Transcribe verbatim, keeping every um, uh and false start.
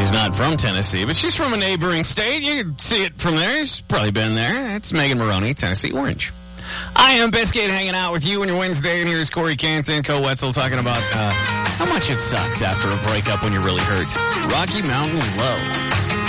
She's not from Tennessee, but she's from a neighboring state. You can see it from there. She's probably been there. It's Megan Maroney, Tennessee Orange. I am Biscuit, hanging out with you on your Wednesday, and here's Corey Canton, Co Wetzel, talking about uh, how much it sucks after a breakup when you're really hurt. Rocky Mountain Low.